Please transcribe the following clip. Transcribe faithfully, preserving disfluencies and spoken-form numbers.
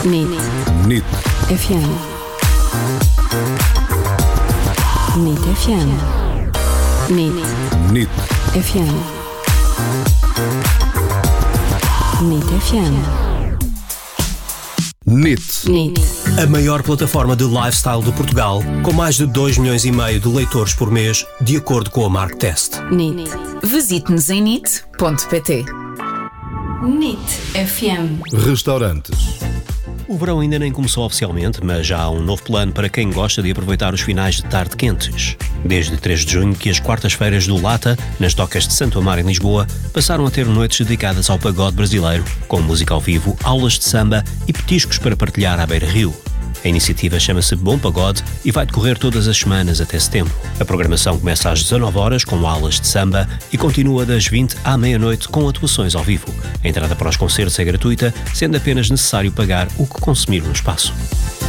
N I T. N I T. F M. N I T F M. N I T. N I T. F M. N I T F M. N I T. N I T. A maior plataforma de lifestyle de Portugal, com mais de dois milhões e meio de leitores por mês, de acordo com a Marktest. N I T. Visite-nos em nit ponto pt. N I T F M. Restaurantes. O verão ainda nem começou oficialmente, mas já há um novo plano para quem gosta de aproveitar os finais de tarde quentes. Desde três de junho que as quartas-feiras do Lata, nas docas de Santo Amaro em Lisboa, passaram a ter noites dedicadas ao pagode brasileiro, com música ao vivo, aulas de samba e petiscos para partilhar à beira-rio. A iniciativa chama-se Bom Pagode e vai decorrer todas as semanas até setembro. A programação começa às dezanove horas com aulas de samba e continua das vinte à meia-noite com atuações ao vivo. A entrada para os concertos é gratuita, sendo apenas necessário pagar o que consumir no espaço.